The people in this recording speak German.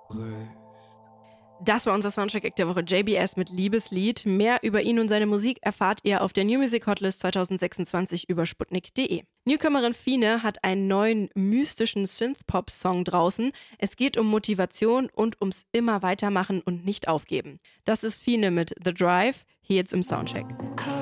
Das war unser Soundcheck der Woche. JBS mit Liebeslied. Mehr über ihn und seine Musik erfahrt ihr auf der New Music Hotlist 2026 über sputnik.de. Newcomerin Fine hat einen neuen mystischen Synth-Pop-Song draußen. Es geht um Motivation und ums immer weitermachen und nicht aufgeben. Das ist Fine mit The Drive, hier jetzt im Soundcheck.